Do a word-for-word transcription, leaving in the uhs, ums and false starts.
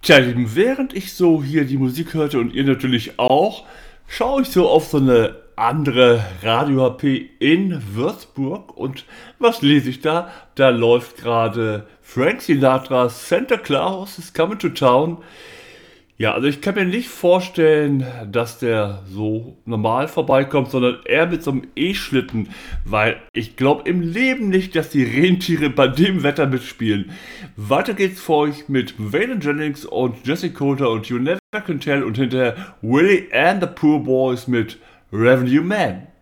Tja, Lieben, während ich so hier die Musik hörte und ihr natürlich auch, schaue ich so auf so eine andere Radio-H P in Würzburg und was lese ich da? Da läuft gerade Frank Sinatras Santa Claus is Coming to Town. Ja, also ich kann mir nicht vorstellen, dass der so normal vorbeikommt, sondern eher mit so einem E-Schlitten, weil ich glaube im Leben nicht, dass die Rentiere bei dem Wetter mitspielen. Weiter geht's für euch mit Waylon Jennings und Jesse Coulter und You Never Can Tell und hinterher Willie and the Poor Boys mit Revenue Man.